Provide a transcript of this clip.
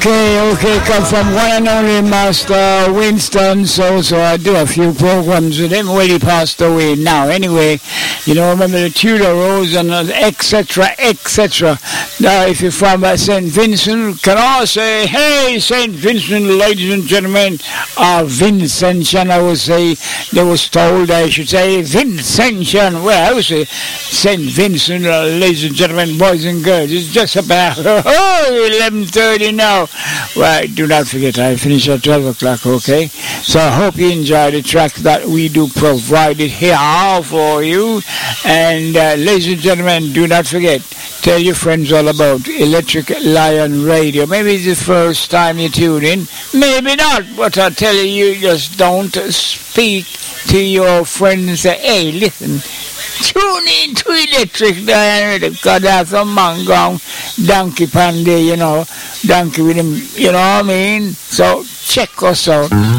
Okay, come from one and only Master Winston. So I do a few programs with him. Well, he passed away now. Anyway, remember the Tudor Rose and etc. Now, if you're from St. Vincent, can I say, hey, St. Vincent, ladies and gentlemen, Vincentian, I would say, they was told I should say Vincentian. Well, I would say St. Vincent, ladies and gentlemen, boys and girls. It's just about 11:30 now. Well, do not forget, I finish at 12 o'clock, okay? So I hope you enjoy the track that we do provide it here for you. And ladies and gentlemen, do not forget, tell your friends all about Electric Lion Radio. Maybe it's the first time you tune in, maybe not, but I tell you, you just don't speak to your friends and say, hey, listen, tune in to Electric Lion Radio, because there's some man gone donkey pan there, donkey with him, you know what I mean? So check us out.